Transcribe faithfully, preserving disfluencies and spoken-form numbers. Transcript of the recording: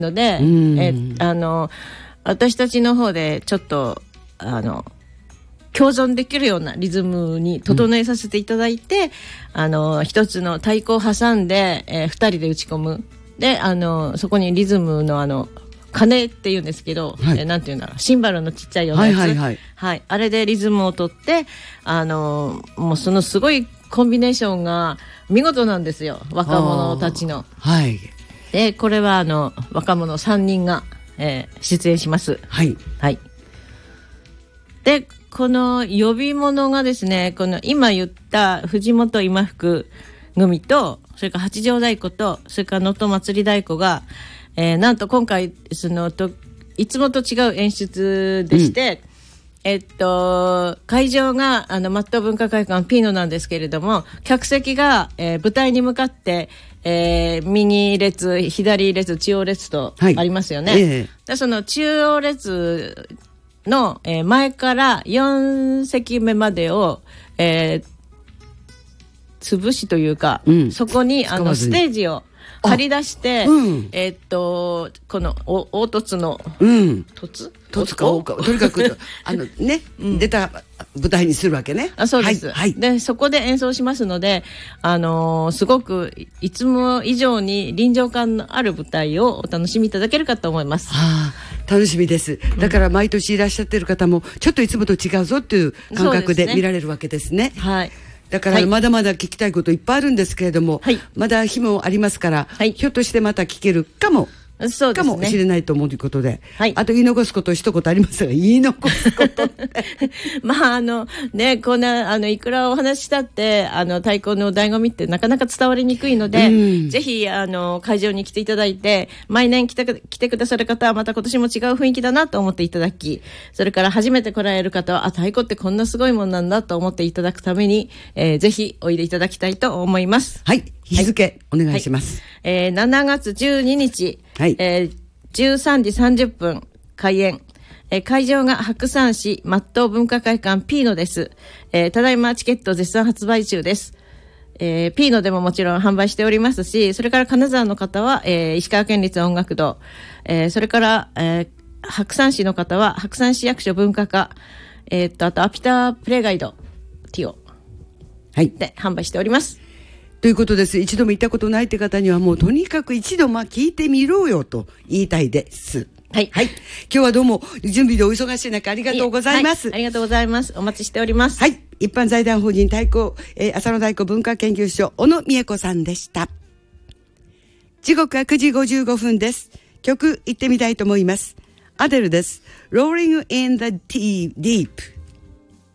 ので、えあの私たちの方でちょっとあの共存できるようなリズムに整えさせていただいて、うん、あの一つの太鼓を挟んで、えー、ふたりで打ち込む。であのそこにリズムのあの鐘っていうんですけど、はい、えー、なんていうんだろう、シンバルのちっちゃいようなやつ、はいはいはいはい、あれでリズムを取ってあのもうそのすごいコンビネーションが見事なんですよ、若者たちの。はい、でこれはあの若者さんにんが、えー、出演します。はい、はい、でこの呼び物がですね、この今言った藤本今福組とそれから八丈太鼓とそれから能登祭り太鼓が、えー、なんと今回そのといつもと違う演出でして、うん、えっと会場があのマット文化会館ピーノなんですけれども、客席が、えー、舞台に向かって、えー、右列左列中央列とありますよね、はい、えー、でその中央列の、えー、前からよん席目までを、えー、潰しというか、うん、そこにあのステージを張り出して、うん、えー、っとこのお凹凸の、うん、凸凸かおかとにかくあのね、うん、出た舞台にするわけね。 あ、そうです、はいはい、でそこで演奏しますので、あのー、すごくいつも以上に臨場感のある舞台をお楽しみいただけるかと思います。 はあ、楽しみです。だから毎年いらっしゃってる方もちょっといつもと違うぞっていう感覚で見られるわけですね。はい、だからまだまだ聞きたいこといっぱいあるんですけれども、はい、まだ日もありますから、はい、ひょっとしてまた聞けるかもそうですね、かもしれないと思うことで、はい、あと言い残すこと一言ありますが、言い残すことまああのね、こんなあのいくらお話ししたってあの太鼓の醍醐味ってなかなか伝わりにくいので、うん、ぜひあの会場に来ていただいて、毎年来て、来てくださる方はまた今年も違う雰囲気だなと思っていただき、それから初めて来られる方はあ太鼓ってこんなすごいもんなんだと思っていただくために、えー、ぜひおいでいただきたいと思います。 はい、日付、はい、お願いします。 はい、えー、しちがつじゅうににち、はい、えー、じゅうさんじさんじゅっぷん開演、えー、会場が白山市マット文化会館ピーノです。えー、ただいまチケット絶賛発売中です。えー、ピーノでももちろん販売しておりますし、それから金沢の方は、えー、石川県立音楽堂、えー、それから、えー、白山市の方は白山市役所文化課、えー、とあとアピタープレイガイドティオ、はい、で販売しております。 ということです。一度も行ったことないって方にはもうとにかく一度まあ聞いてみろよと言いたいです。はい、はい、今日はどうも準備でお忙しい中ありがとうございます。 はい、ありがとうございます。お待ちしております。 はい、一般財団法人太鼓、えー、浅野太鼓文化研究所小野美恵子さんでした。時刻はくじごじゅうごふんです。曲行ってみたいと思います。アデルです。Rolling in the Deep